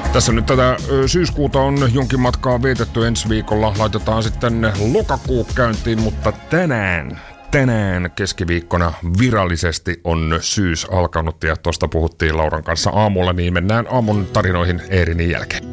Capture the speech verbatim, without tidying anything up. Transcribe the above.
Tässä nyt tätä syyskuuta on jonkin matkaa vietetty, ensi viikolla laitetaan sitten lokakuu käyntiin, mutta tänään, tänään keskiviikkona virallisesti on syys alkanut ja tuosta puhuttiin Lauran kanssa aamulla, niin mennään aamun tarinoihin Eerinin jälkeen.